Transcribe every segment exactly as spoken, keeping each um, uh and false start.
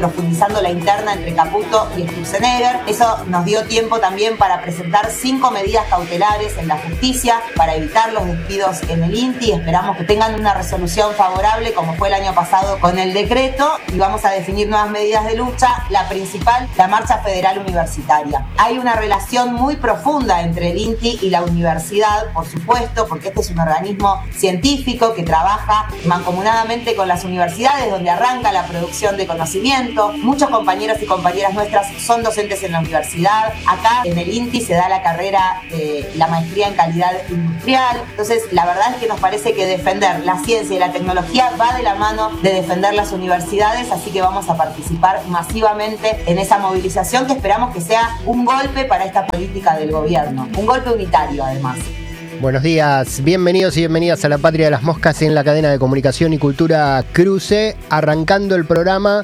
profundizando la interna entre Caputo y Sturzenegger. Eso nos dio tiempo también para presentar cinco medidas cautelares en la justicia para evitar los despidos en el INTI. Esperamos que tengan una resolución favorable, como fue el año pasado con el decreto, y vamos a definir nuevas medidas de lucha. La principal, la marcha federal universitaria. Hay una relación muy profunda entre el INTI y la universidad, por supuesto, porque este es un organismo científico que trabaja mancomunadamente con las universidades, donde arranca la producción de conocimiento. Muchos compañeros y compañeras nuestras son docentes en la universidad. Acá en el INTI se da la carrera, eh, la maestría en calidad industrial. Entonces, la verdad es que nos parece que defender la ciencia y la tecnología va de la mano de defender las universidades, así que vamos a participar masivamente en esa movilización que esperamos que sea un golpe para esta política del gobierno, un golpe unitario además. Buenos días, bienvenidos y bienvenidas a la Patria de las Moscas en la cadena de comunicación y cultura Cruce, arrancando el programa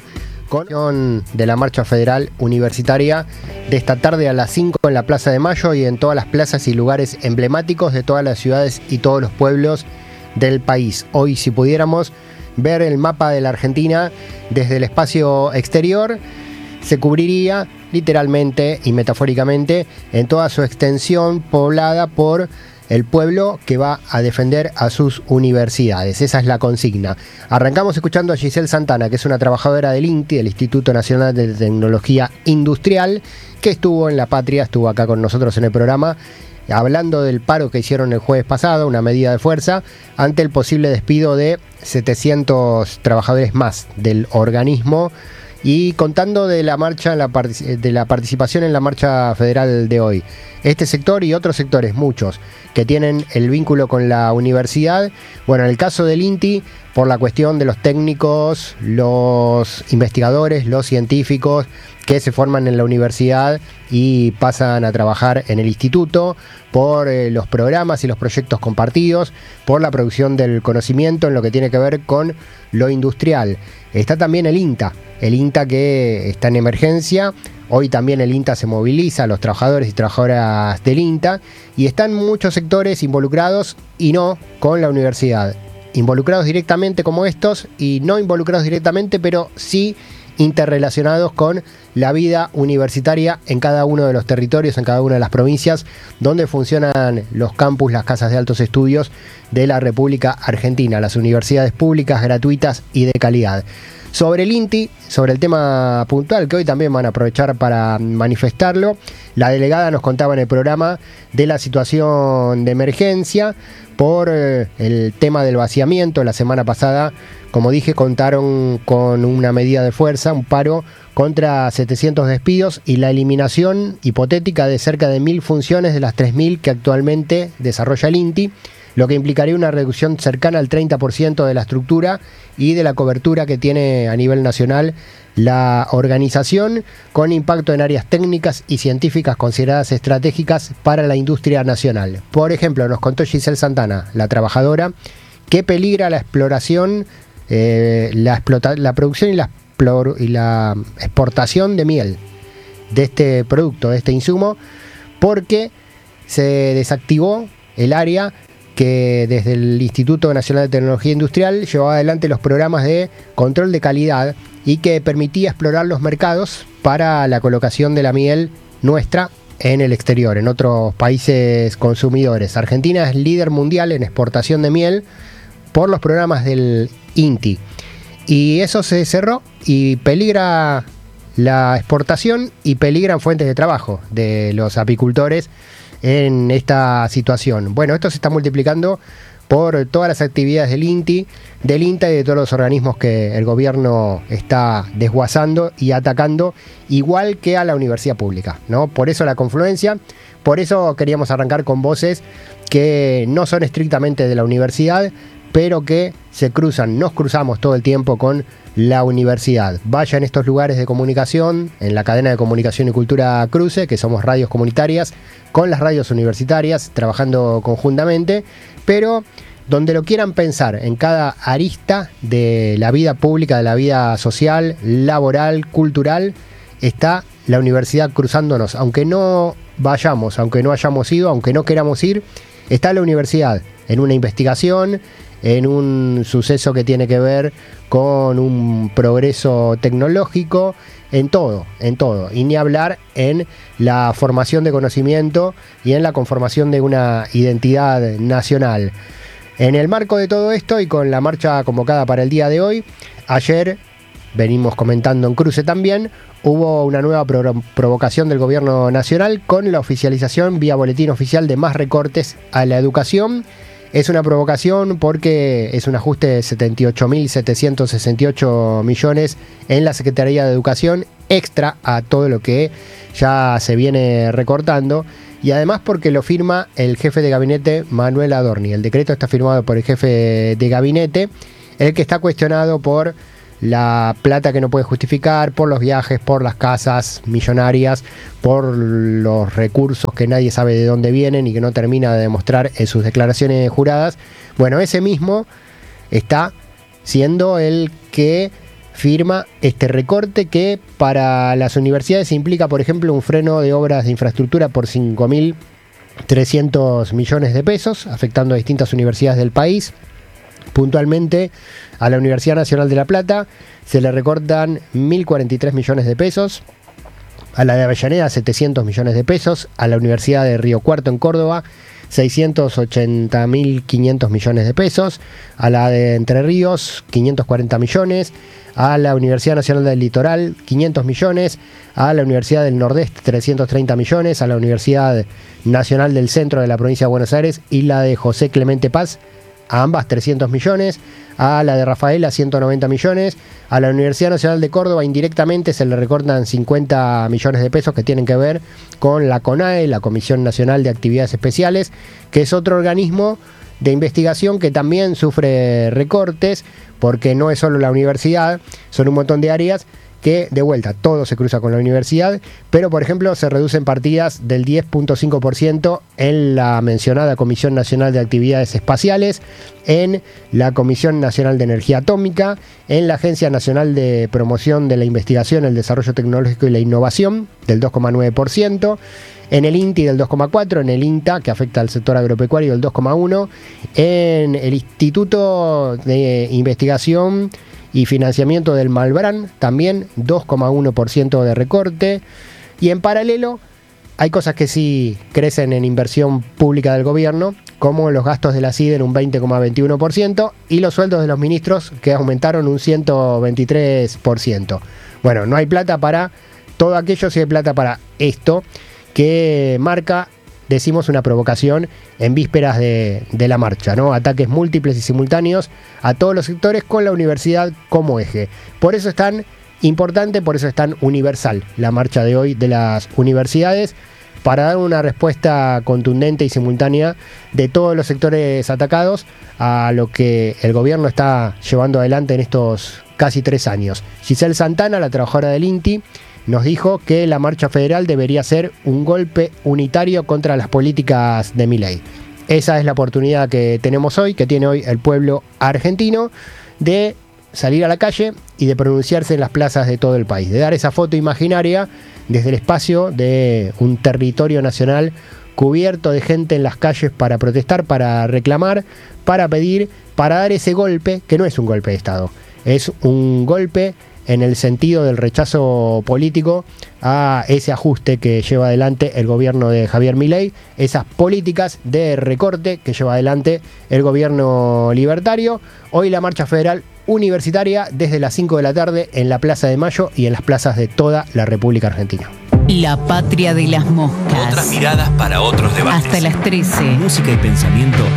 con de la Marcha Federal Universitaria de esta tarde a las cinco en la Plaza de Mayo y en todas las plazas y lugares emblemáticos de todas las ciudades y todos los pueblos del país. Hoy, si pudiéramos ver el mapa de la Argentina desde el espacio exterior, se cubriría literalmente y metafóricamente en toda su extensión poblada por el pueblo que va a defender a sus universidades. Esa es la consigna. Arrancamos escuchando a Giselle Santana, que es una trabajadora del INTI, del Instituto Nacional de Tecnología Industrial, que estuvo en La Patria, estuvo acá con nosotros en el programa, hablando del paro que hicieron el jueves pasado, una medida de fuerza, ante el posible despido de setecientos trabajadores más del organismo, y contando de la marcha, de la participación en la marcha federal de hoy. Este sector y otros sectores, muchos, que tienen el vínculo con la universidad. Bueno, en el caso del INTI, por la cuestión de los técnicos, los investigadores, los científicos que se forman en la universidad y pasan a trabajar en el instituto, por eh, los programas y los proyectos compartidos, por la producción del conocimiento en lo que tiene que ver con lo industrial. Está también el INTA, el INTA que está en emergencia. Hoy también el INTA se moviliza, los trabajadores y trabajadoras del INTA, y están muchos sectores involucrados y no con la universidad. Involucrados directamente como estos y no involucrados directamente, pero sí interrelacionados con la vida universitaria en cada uno de los territorios, en cada una de las provincias donde funcionan los campus, las casas de altos estudios de la República Argentina, las universidades públicas, gratuitas y de calidad. Sobre el INTI, sobre el tema puntual, que hoy también van a aprovechar para manifestarlo, la delegada nos contaba en el programa de la situación de emergencia por eh, el tema del vaciamiento. La semana pasada, como dije, contaron con una medida de fuerza, un paro contra setecientos despidos y la eliminación hipotética de cerca de mil funciones de las tres mil que actualmente desarrolla el INTI, lo que implicaría una reducción cercana al treinta por ciento de la estructura y de la cobertura que tiene a nivel nacional la organización, con impacto en áreas técnicas y científicas consideradas estratégicas para la industria nacional. Por ejemplo, nos contó Giselle Santana, la trabajadora, que peligra la exploración, eh, la, explota- la producción y la, explor- y la exportación de miel, de este producto, de este insumo, porque se desactivó el área que desde el Instituto Nacional de Tecnología Industrial llevaba adelante los programas de control de calidad y que permitía explorar los mercados para la colocación de la miel nuestra en el exterior, en otros países consumidores. Argentina es líder mundial en exportación de miel por los programas del INTI. Y eso se cerró y peligra la exportación y peligran fuentes de trabajo de los apicultores en esta situación. Bueno, esto se está multiplicando por todas las actividades del INTI, del INTA y de todos los organismos que el gobierno está desguazando y atacando, igual que a la universidad pública, ¿no? Por eso la confluencia, por eso queríamos arrancar con voces que no son estrictamente de la universidad, pero que se cruzan, nos cruzamos todo el tiempo con la universidad. Vaya en estos lugares de comunicación, en la cadena de comunicación y cultura Cruce, que somos radios comunitarias, con las radios universitarias, trabajando conjuntamente, pero donde lo quieran pensar, en cada arista de la vida pública, de la vida social, laboral, cultural, está la universidad cruzándonos. Aunque no vayamos, aunque no hayamos ido, aunque no queramos ir, está la universidad en una investigación, en un suceso que tiene que ver con un progreso tecnológico en todo, en todo, y ni hablar en la formación de conocimiento y en la conformación de una identidad nacional. En el marco de todo esto y con la marcha convocada para el día de hoy, ayer, venimos comentando en Cruce también, hubo una nueva pro- provocación del gobierno nacional con la oficialización vía boletín oficial de más recortes a la educación. Es una provocación porque es un ajuste de setenta y ocho mil setecientos sesenta y ocho millones en la Secretaría de Educación, extra a todo lo que ya se viene recortando, y además porque lo firma el jefe de gabinete Manuel Adorni. El decreto está firmado por el jefe de gabinete, el que está cuestionado por la plata que no puede justificar, por los viajes, por las casas millonarias, por los recursos que nadie sabe de dónde vienen y que no termina de demostrar en sus declaraciones juradas. Bueno, ese mismo está siendo el que firma este recorte que para las universidades implica, por ejemplo, un freno de obras de infraestructura por cinco mil trescientos millones de pesos, afectando a distintas universidades del país. Puntualmente, a la Universidad Nacional de La Plata se le recortan mil cuarenta y tres millones de pesos, a la de Avellaneda setecientos millones de pesos, a la Universidad de Río Cuarto en Córdoba seiscientos ochenta mil quinientos millones de pesos, a la de Entre Ríos quinientos cuarenta millones, a la Universidad Nacional del Litoral quinientos millones, a la Universidad del Nordeste trescientos treinta millones, a la Universidad Nacional del Centro de la Provincia de Buenos Aires y la de José Clemente Paz, a ambas trescientos millones, a la de Rafaela ciento noventa millones, a la Universidad Nacional de Córdoba indirectamente se le recortan cincuenta millones de pesos que tienen que ver con la CONAE, la Comisión Nacional de Actividades Especiales, que es otro organismo de investigación que también sufre recortes, porque no es solo la universidad, son un montón de áreas que, de vuelta, todo se cruza con la universidad, pero por ejemplo se reducen partidas del diez punto cinco por ciento en la mencionada Comisión Nacional de Actividades Espaciales, en la Comisión Nacional de Energía Atómica, en la Agencia Nacional de Promoción de la Investigación, el Desarrollo Tecnológico y la Innovación, del dos coma nueve por ciento, en el INTI del dos coma cuatro por ciento, en el INTA, que afecta al sector agropecuario, del dos coma uno por ciento, en el Instituto de Investigación y Financiamiento del Malbrán, también dos coma uno por ciento de recorte. Y en paralelo hay cosas que sí crecen en inversión pública del gobierno, como los gastos de la C I D en un veinte coma veintiuno por ciento y los sueldos de los ministros que aumentaron un ciento veintitrés por ciento. Bueno, no hay plata para todo aquello, sí hay plata para esto, que marca, decimos, una provocación en vísperas de, de la marcha, ¿no? Ataques múltiples y simultáneos a todos los sectores con la universidad como eje. Por eso es tan importante, por eso es tan universal la marcha de hoy de las universidades, para dar una respuesta contundente y simultánea de todos los sectores atacados a lo que el gobierno está llevando adelante en estos casi tres años. Giselle Santana, la trabajadora del INTI, nos dijo que la marcha federal debería ser un golpe unitario contra las políticas de Milei. Esa es la oportunidad que tenemos hoy, que tiene hoy el pueblo argentino, de salir a la calle y de pronunciarse en las plazas de todo el país, de dar esa foto imaginaria desde el espacio de un territorio nacional cubierto de gente en las calles para protestar, para reclamar, para pedir, para dar ese golpe, que no es un golpe de Estado, es un golpe en el sentido del rechazo político a ese ajuste que lleva adelante el gobierno de Javier Milei, esas políticas de recorte que lleva adelante el gobierno libertario. Hoy la marcha federal universitaria desde las cinco de la tarde en la Plaza de Mayo y en las plazas de toda la República Argentina. La patria de las moscas. Otras miradas para otros debates. Hasta las trece. Música y pensamiento